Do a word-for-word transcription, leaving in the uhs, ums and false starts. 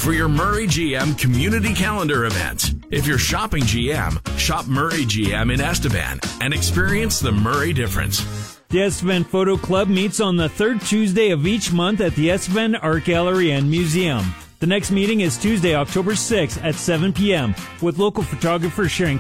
for your Murray G M Community Calendar event. If you're shopping G M, shop Murray G M in Estevan and experience the Murray difference. The Estevan Photo Club meets on the third Tuesday of each month at the Estevan Art Gallery and Museum. The next meeting is Tuesday, October sixth at seven p.m. with local photographers sharing